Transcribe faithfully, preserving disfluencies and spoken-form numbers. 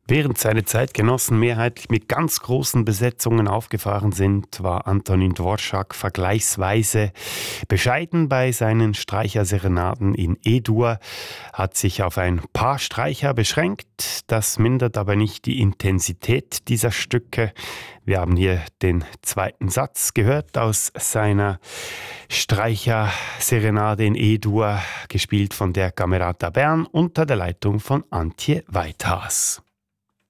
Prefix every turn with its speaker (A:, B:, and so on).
A: Während seine Zeitgenossen mehrheitlich mit ganz großen Besetzungen aufgefahren sind, war Antonín Dvořák vergleichsweise bescheiden bei seinen Streicherserenaden in E-Dur, hat sich auf ein paar Streicher beschränkt. Das mindert aber nicht die Intensität dieser Stücke. Wir haben hier den zweiten Satz gehört aus seiner Streicherserenade in E-Dur, gespielt von der Camerata Bern unter der Leitung von Antje Weithaas.